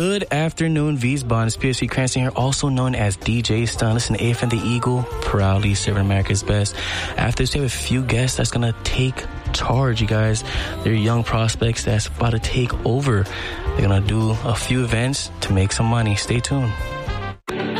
Good afternoon, Wiesbaden. It's PSV Cranston here, also known as DJ Stun. Listen, AFN the Eagle, proudly serving America's best. After this, we have a few guests that's going to take charge, you guys. They're young prospects that's about to take over. They're going to do a few events to make some money. Stay tuned.